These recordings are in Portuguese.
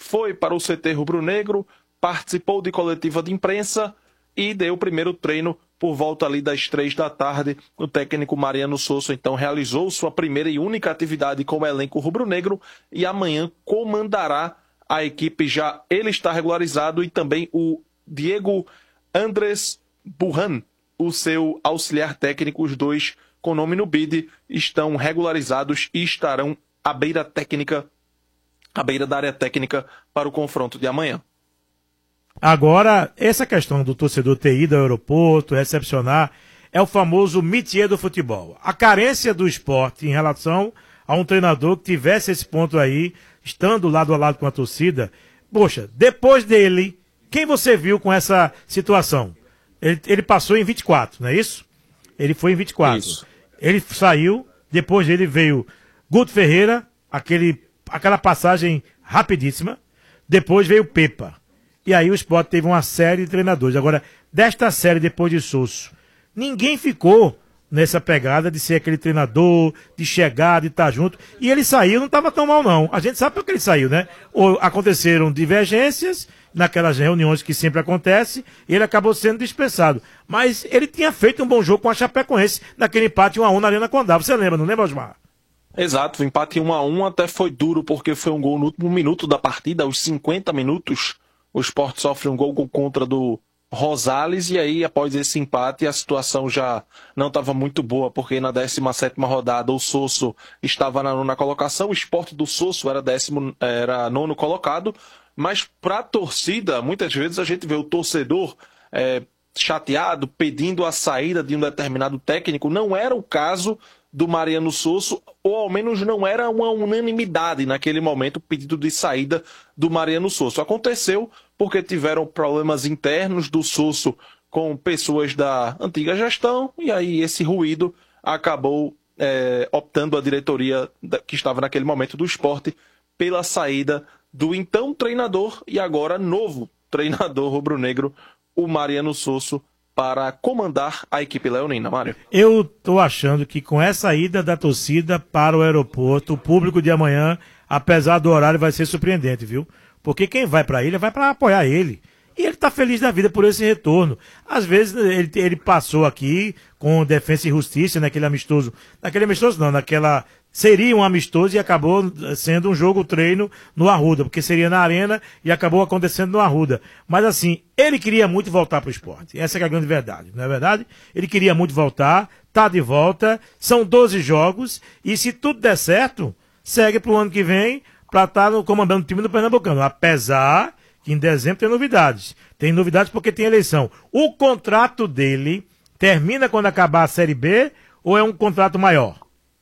foi para o CT rubro-negro, participou de coletiva de imprensa e deu o primeiro treino por volta ali das 3 da tarde. O técnico Mariano Sosso, então, realizou sua primeira e única atividade com o elenco rubro-negro e amanhã comandará a equipe. Já ele está regularizado, e também o Diego Andrés Burhan, o seu auxiliar técnico. Os dois, com nome no BID, estão regularizados e estarão à beira da área técnica para o confronto de amanhã. Agora, essa questão do torcedor ter ido ao aeroporto, recepcionar, é o famoso métier do futebol. A carência do esporte em relação a um treinador que tivesse esse ponto aí, estando lado a lado com a torcida. Poxa, depois dele, quem você viu com essa situação? Ele passou em 24, não é isso? Ele foi em 24. Isso. Ele saiu, depois dele veio Guto Ferreira, aquela passagem rapidíssima. Depois veio Pepa. E aí o Sport teve uma série de treinadores. Agora, desta série depois de Sosso, ninguém ficou nessa pegada de ser aquele treinador, de chegar, de estar junto. E ele saiu, não estava tão mal não. A gente sabe por que ele saiu, né? Ou aconteceram divergências naquelas reuniões que sempre acontece, e ele acabou sendo dispensado. Mas ele tinha feito um bom jogo com a Chapecoense, naquele empate 1-1 na Arena Condá. Você lembra, não lembra, Osmar? Exato, o empate 1-1 até foi duro, porque foi um gol no último minuto da partida, aos 50 minutos. O Sport sofre um gol contra do Rosales, e aí, após esse empate, a situação já não estava muito boa, porque na 17ª rodada o Sosso estava na 9ª colocação, o Sport do Sosso era 9º colocado, mas para a torcida, muitas vezes a gente vê o torcedor chateado, pedindo a saída de um determinado técnico. Não era o caso do Mariano Sosso, ou ao menos não era uma unanimidade naquele momento o pedido de saída do Mariano Sosso. Aconteceu porque tiveram problemas internos do Sosso com pessoas da antiga gestão, e aí esse ruído acabou optando a diretoria que estava naquele momento do Sport pela saída do então treinador e agora novo treinador rubro-negro, o Mariano Sosso, para comandar a equipe leonina, Mário. Eu tô achando que com essa ida da torcida para o aeroporto, o público de amanhã, apesar do horário, vai ser surpreendente, viu? Porque quem vai para a ilha vai para apoiar ele. E ele tá feliz da vida por esse retorno. Às vezes ele passou aqui com Defensa e Justiça, naquele amistoso não, seria um amistoso e acabou sendo um jogo-treino no Arruda, porque seria na Arena e acabou acontecendo no Arruda. Mas assim, ele queria muito voltar para o esporte. Essa é a grande verdade, não é verdade? Ele queria muito voltar, tá de volta, são 12 jogos, e se tudo der certo, segue para o ano que vem para estar comandando o time do Pernambucano. Apesar que em dezembro tem novidades. Tem novidades porque tem eleição. O contrato dele termina quando acabar a Série B ou é um contrato maior?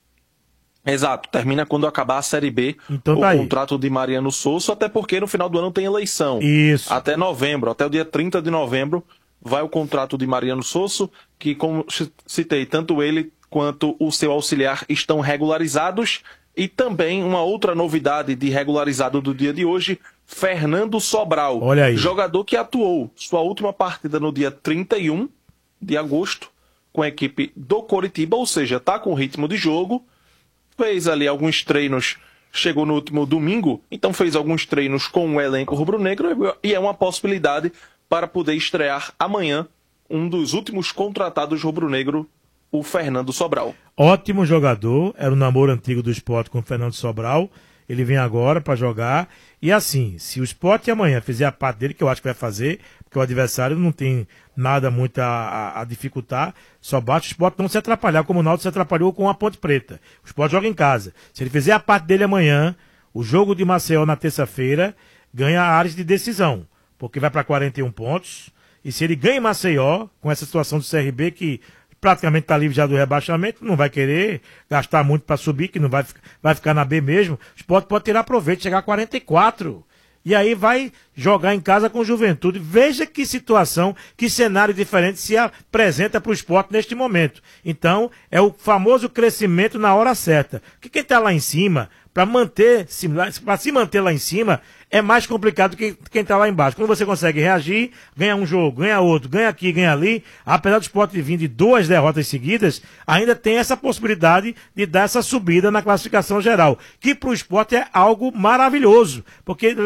Exato, termina quando acabar a Série B, então, o contrato de Mariano Sosso, até porque no final do ano tem eleição. Isso. Até novembro, até o dia 30 de novembro, vai o contrato de Mariano Sosso, que, como citei, tanto ele quanto o seu auxiliar estão regularizados. E também uma outra novidade de regularizado do dia de hoje, Fernando Sobral. Olha aí. Jogador que atuou sua última partida no dia 31 de agosto com a equipe do Coritiba, ou seja, está com ritmo de jogo. Fez ali alguns treinos, chegou no último domingo, então fez alguns treinos com o elenco rubro-negro, e é uma possibilidade para poder estrear amanhã um dos últimos contratados rubro-negro, o Fernando Sobral. Ótimo jogador, era um namoro antigo do Sport com o Fernando Sobral, ele vem agora para jogar, e assim, se o Sport amanhã fizer a parte dele, que eu acho que vai fazer, porque o adversário não tem nada muito a dificultar, só basta o Sport não se atrapalhar, como o Náutico se atrapalhou com a Ponte Preta. O Sport joga em casa. Se ele fizer a parte dele amanhã, o jogo de Maceió na terça-feira ganha áreas de decisão, porque vai para 41 pontos, e se ele ganha em Maceió, com essa situação do CRB que praticamente está livre já do rebaixamento, não vai querer gastar muito para subir, que não vai ficar na B mesmo. O Sport pode tirar proveito, chegar a 44. E aí vai jogar em casa com Juventude. Veja que situação, que cenário diferente se apresenta para o Sport neste momento. Então, é o famoso crescimento na hora certa. Porque quem está lá em cima, para se manter lá em cima, é mais complicado que quem está lá embaixo. Quando você consegue reagir, ganha um jogo, ganha outro, ganha aqui, ganha ali, apesar do Sport vir de 2 derrotas seguidas, ainda tem essa possibilidade de dar essa subida na classificação geral, que para o Sport é algo maravilhoso, porque